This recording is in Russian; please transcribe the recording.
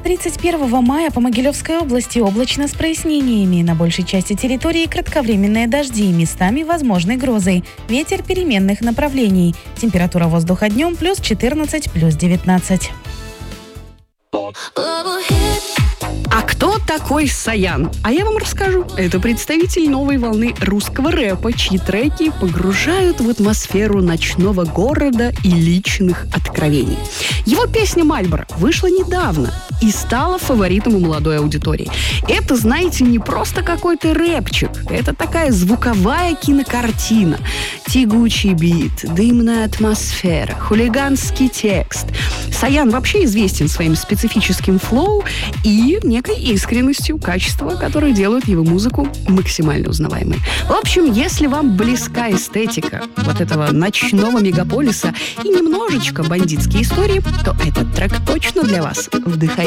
31 мая по Могилевской области облачно с прояснениями. На большей части территории кратковременные дожди, местами возможны грозы. Ветер переменных направлений. Температура воздуха днем плюс 14, плюс 19. А кто такой Саян? А я вам расскажу. Это представитель новой волны русского рэпа, чьи треки погружают в атмосферу ночного города и личных откровений. Его песня «Мальборо» вышла недавно и стала фаворитом у молодой аудитории. Это, знаете, не просто какой-то рэпчик. Это такая звуковая кинокартина. Тягучий бит, дымная атмосфера, хулиганский текст. Саян вообще известен своим специфическим флоу и некой искренностью, качества, которые делают его музыку максимально узнаваемой. В общем, если вам близка эстетика вот этого ночного мегаполиса и немножечко бандитские истории, то этот трек точно для вас. Вдыхайте